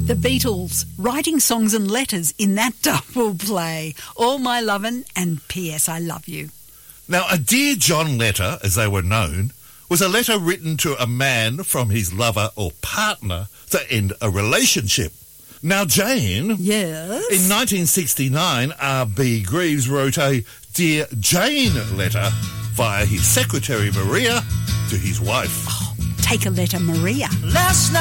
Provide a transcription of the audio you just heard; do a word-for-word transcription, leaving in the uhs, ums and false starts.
The Beatles, writing songs and letters in that double play. All My Lovin' and P S I Love You. Now, a Dear John letter, as they were known, was a letter written to a man from his lover or partner to end a relationship. Now, Jane... Yes? In nineteen sixty-nine, R B Greaves wrote a Dear Jane letter via his secretary, Maria, to his wife. Oh, take a letter, Maria. Last night